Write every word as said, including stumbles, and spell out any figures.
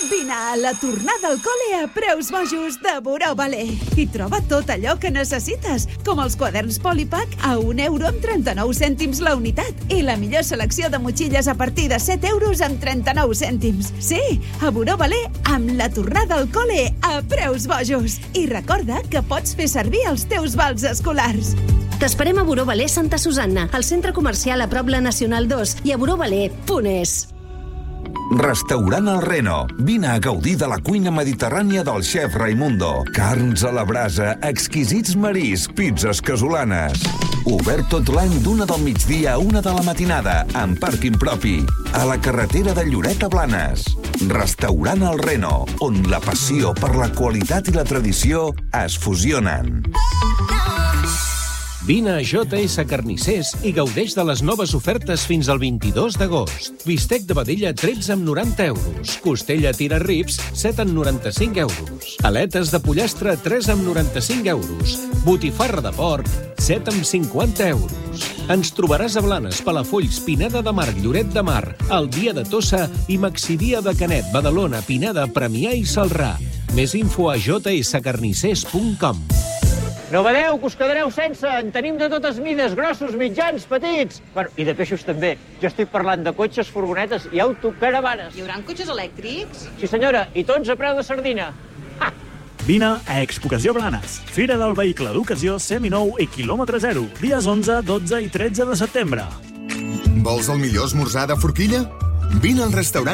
Vine a la tornada al col·le a preus bojos de Buró Ballet. Hi troba tot allò que necessites, com els quaderns Polipack a un euro amb trenta-nou cèntims la unitat i la millor selecció de motxilles a partir de set euros amb trenta-nou cèntims. Sí, a Buró Ballet amb la tornada al col·le a preus bojos. I recorda que pots fer servir els teus vals escolars. T'esperem a Buró Ballet Santa Susanna, al centre comercial a prop la Nacional dos i a buroballet punt es. Restaurant El Reno. Vine a gaudir de la cuina mediterrània del xef Raimundo. Carns a la brasa, exquisits mariscs, pizzas casolanes. Obert tot l'any d'una del migdia a una de la matinada, amb pàrquing propi. A la carretera de Lloret a Blanes. Restaurant El Reno, on la passió per la qualitat i la tradició es fusionen. Vine a J S Carnissers i gaudeix de les noves ofertes fins al vint-i-dos d'agost. Bistec de vedella tretze amb noranta euros. Costella tira ribs set amb noranta-cinc euros. Aletes de pollastre tres amb noranta-cinc euros. Botifarra de porc set amb cinquanta euros. Ens trobaràs a Blanes, Palafolls, Pineda de Mar, Lloret de Mar, el Dia de Tossa i Maxidia de Canet, Badalona, Pineda, Premià i Celrà. Més info a j s carnissers punt com. No badeu, que us quedareu sense. En tenim de totes mides, grossos, mitjans, petits. Bueno, i de peixos també. Jo estic parlant de cotxes, furgonetes i autocaravanes. Hi haurà cotxes elèctrics? Sí, senyora, i tots a preu de sardina. Ha! Vine a Expocació Blanes. Fira del vehicle d'ocasió seminou i quilòmetre zero. Dies onze, dotze i tretze de setembre. Vols el millor esmorzar de forquilla? Vine al restaurant